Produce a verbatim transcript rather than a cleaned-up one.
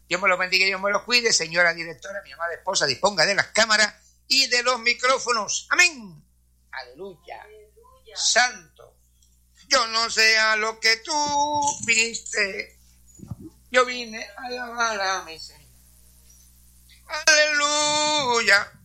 Dios me los bendiga y Dios me los cuide. Señora directora, mi amada esposa, disponga de las cámaras y de los micrófonos. Amén. Aleluya. Aleluya. Santo. Yo no sé a lo que tú viniste. Yo vine a alabar a mi Señor. Aleluya.